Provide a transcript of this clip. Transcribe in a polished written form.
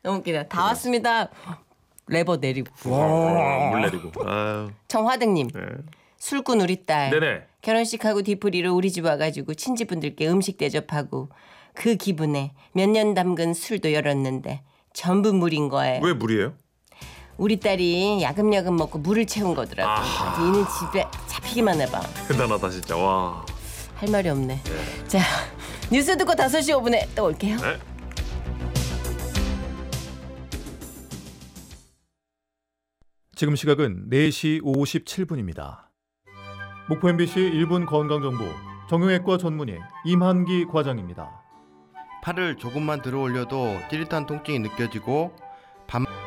너무 웃기다. 다 왔습니다. 레버 내리고. 물 내리고. 아유. 정화등님. 네. 술꾼 우리 딸. 네네. 결혼식하고 뒤풀이로 우리 집 와가지고 친지분들께 음식 대접하고 그 기분에 몇 년 담근 술도 열었는데 전부 물인 거예요. 왜 물이에요? 우리 딸이 야금야금 먹고 물을 채운 거더라고. 얘는 집에 잡히기만 해봐. 대단하다 진짜. 와. 할 말이 없네. 자, 뉴스 듣고 5시 5분에 또 올게요. 네. 지금 시각은 4시 57분입니다. 목포 MBC 1분 건강정보 정형외과 전문의 임한기 과장입니다. 팔을 조금만 들어 올려도 찌릿한 통증이 느껴지고